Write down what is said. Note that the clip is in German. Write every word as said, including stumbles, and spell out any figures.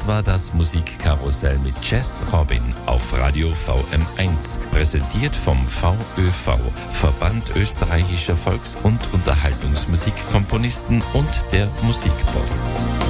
Das war das Musikkarussell mit Jazz Robin auf Radio V M eins, präsentiert vom V Ö V, Verband österreichischer Volks- und Unterhaltungsmusikkomponisten und der Musikpost.